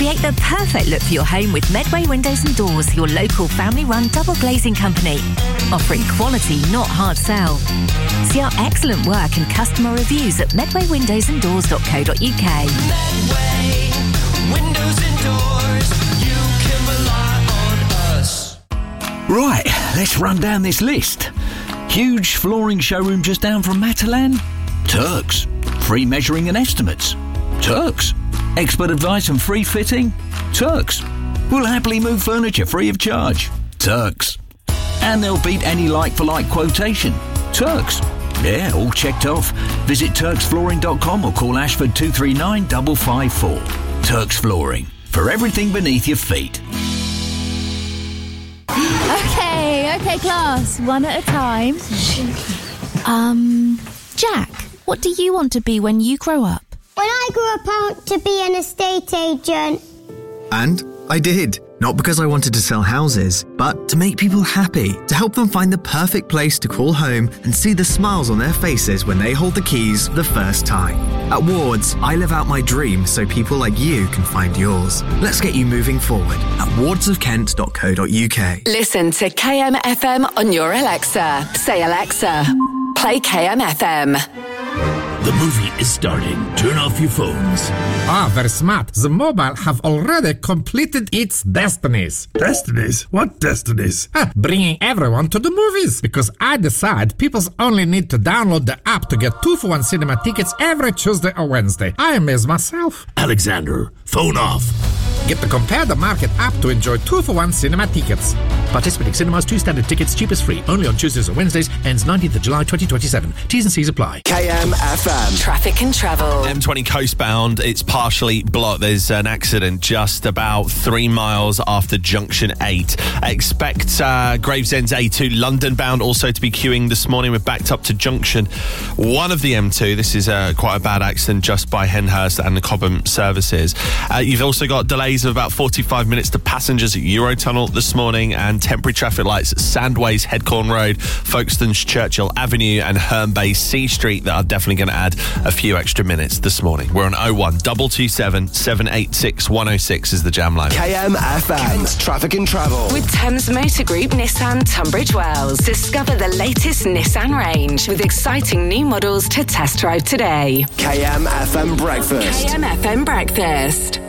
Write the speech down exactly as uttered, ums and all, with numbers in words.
Create the perfect look for your home with Medway Windows and Doors, your local family-run double glazing company. Offering quality, not hard sell. See our excellent work and customer reviews at medway windows and doors dot co dot uk. Medway Windows and Doors, you can rely on us. Right, let's run down this list. Huge flooring showroom just down from Matalan? Turks. Free measuring and estimates? Turks. Expert advice and free fitting? Turks. We'll happily move furniture free of charge? Turks. And they'll beat any like-for-like quotation? Turks. Yeah, all checked off. Visit turks flooring dot com or call Ashford two three nine five five four. Turks Flooring. For everything beneath your feet. Okay, okay, class. One at a time. Um, Jack, what do you want to be when you grow up? When I grew up, I want to be an estate agent. And I did. Not because I wanted to sell houses, but to make people happy, to help them find the perfect place to call home and see the smiles on their faces when they hold the keys the first time. At Wards, I live out my dream so people like you can find yours. Let's get you moving forward at wards of kent dot co dot uk. Listen to K M F M on your Alexa. Say, Alexa, play K M F M. The movie is starting. Turn off your phones. Ah, very smart. The mobile have already completed its destinies. Destinies? What destinies? Ah, bringing everyone to the movies. Because I decide people only need to download the app to get two for one cinema tickets every Tuesday or Wednesday. I amaze myself. Alexander, phone off. Get the Compare the Market app to enjoy two for one cinema tickets. Participating cinemas, two standard tickets, cheapest free. Only on Tuesdays or Wednesdays. Ends nineteenth of July twenty twenty-seven. T's and C's apply. K M F M. Traffic and travel. M twenty coastbound, it's partially blocked. There's an accident just about three miles after junction eight. Expect uh, Gravesend's A two London bound also to be queuing this morning. We're backed up to junction one of the M two. This is uh, quite a bad accident just by Henhurst and the Cobham services. Uh, you've also got delays of about forty-five minutes to passengers at Eurotunnel this morning, and temporary traffic lights at Sandways, Headcorn Road, Folkestone's Churchill Avenue and Herne Bay C Street that are definitely going to add a few extra minutes this morning. We're on oh one two two seven, seven eight six, one oh six is the jam line. K M F M. Kent's Traffic and Travel. With Thames Motor Group Nissan Tunbridge Wells. Discover the latest Nissan range with exciting new models to test drive today. K M F M Breakfast. K M F M Breakfast.